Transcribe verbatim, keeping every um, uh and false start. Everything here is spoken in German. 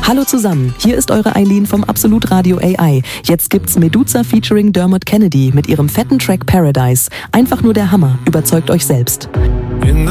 Hallo zusammen, hier ist eure Eileen vom Absolut Radio A I. Jetzt gibt's Meduza featuring Dermot Kennedy mit ihrem fetten Track Paradise. Einfach nur der Hammer, überzeugt euch selbst. In the